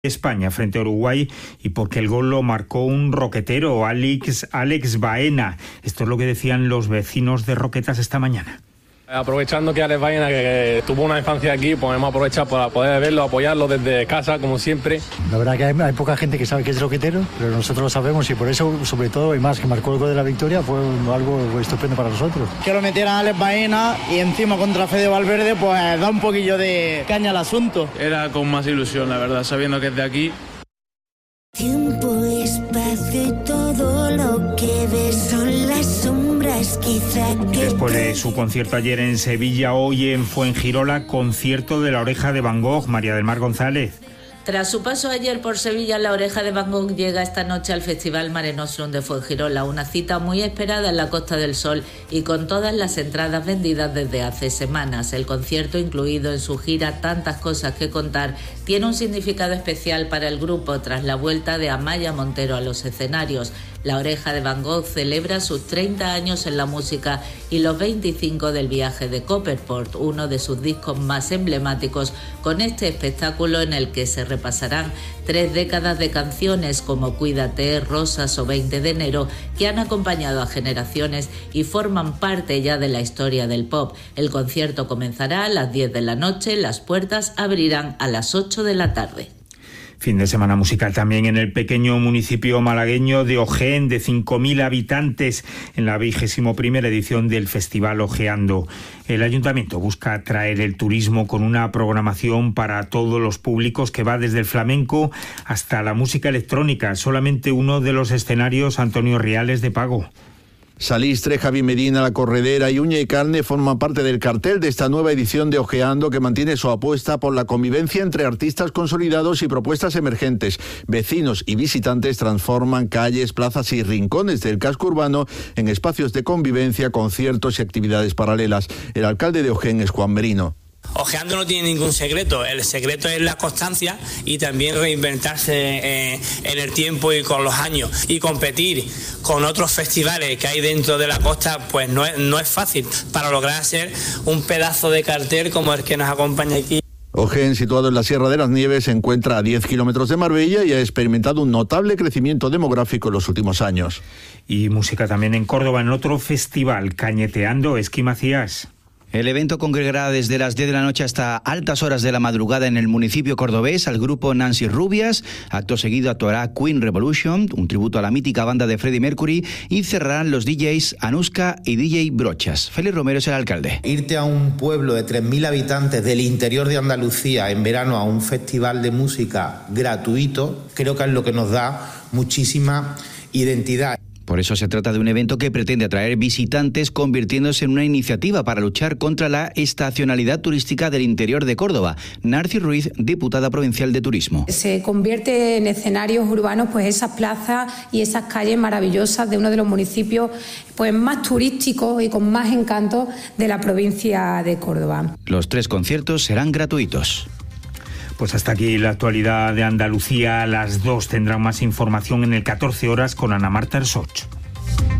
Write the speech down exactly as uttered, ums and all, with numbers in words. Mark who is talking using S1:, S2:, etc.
S1: España frente a Uruguay y porque el gol lo marcó un roquetero, Alex, Alex Baena. Esto es lo que decían los vecinos de Roquetas esta mañana.
S2: Aprovechando que Alex Baena, que, que tuvo una infancia aquí, pues hemos aprovechado para poder verlo, apoyarlo desde casa, como siempre.
S3: La verdad que hay, hay poca gente que sabe que es roquetero, pero nosotros lo sabemos y por eso, sobre todo, y más, que marcó el gol de la victoria, fue algo estupendo para nosotros.
S4: Que lo metieran a Alex Baena y encima contra Fede Valverde, pues da un poquillo de caña al asunto.
S5: Era con más ilusión, la verdad, sabiendo que es de aquí.
S6: Tiempo, espacio y todo lo que ves son las sombras, quizá que...
S1: Después de su concierto ayer en Sevilla, hoy en Fuengirola, concierto de La Oreja de Van Gogh. María del Mar González.
S7: Tras su paso ayer por Sevilla, La Oreja de Van Gogh llega esta noche al Festival Mare Nostrum de Fuengirola, una cita muy esperada en la Costa del Sol y con todas las entradas vendidas desde hace semanas. El concierto, incluido en su gira Tantas cosas que contar, tiene un significado especial para el grupo tras la vuelta de Amaya Montero a los escenarios. La Oreja de Van Gogh celebra sus treinta años en la música y los veinticinco del viaje de Copperport, uno de sus discos más emblemáticos, con este espectáculo en el que se repasarán tres décadas de canciones como Cuídate, Rosas o veinte de enero, que han acompañado a generaciones y forman parte ya de la historia del pop. El concierto comenzará a las diez de la noche, las puertas abrirán a las ocho de la tarde.
S1: Fin de semana musical también en el pequeño municipio malagueño de Ojén, de cinco mil habitantes, en la vigésimo primera edición del Festival Ojeando. El ayuntamiento busca atraer el turismo con una programación para todos los públicos que va desde el flamenco hasta la música electrónica. Solamente uno de los escenarios, Antonio Riales, de pago.
S8: Salistre, Javi Medina, La Corredera y Uña y Carne forman parte del cartel de esta nueva edición de Ojeando, que mantiene su apuesta por la convivencia entre artistas consolidados y propuestas emergentes. Vecinos y visitantes transforman calles, plazas y rincones del casco urbano en espacios de convivencia, conciertos y actividades paralelas. El alcalde de Ojén es Juan Merino.
S9: Ojeando no tiene ningún secreto, el secreto es la constancia y también reinventarse eh, en el tiempo y con los años, y competir con otros festivales que hay dentro de la costa, pues no es, no es fácil para lograr hacer un pedazo de cartel como el que nos acompaña aquí.
S8: Ojén, situado en la Sierra de las Nieves, se encuentra a diez kilómetros de Marbella y ha experimentado un notable crecimiento demográfico en los últimos años.
S1: Y música también en Córdoba, en otro festival, Cañeteando, Esquí Macías.
S10: El evento congregará desde las diez de la noche hasta altas horas de la madrugada en el municipio cordobés al grupo Nancy Rubias. Acto seguido actuará Queen Revolution, un tributo a la mítica banda de Freddie Mercury, y cerrarán los D Js Anuska y D J Brochas. Félix Romero es el alcalde.
S11: Irte a un pueblo de tres mil habitantes del interior de Andalucía en verano a un festival de música gratuito, creo que es lo que nos da muchísima identidad.
S10: Por eso se trata de un evento que pretende atraer visitantes, convirtiéndose en una iniciativa para luchar contra la estacionalidad turística del interior de Córdoba. Narci Ruiz, diputada provincial de Turismo.
S12: Se convierte en escenarios urbanos pues esas plazas y esas calles maravillosas de uno de los municipios pues más turísticos y con más encanto de la provincia de Córdoba.
S10: Los tres conciertos serán gratuitos.
S1: Pues hasta aquí la actualidad de Andalucía. A las dos tendrán más información en el catorce horas con Ana Marta Ersoch.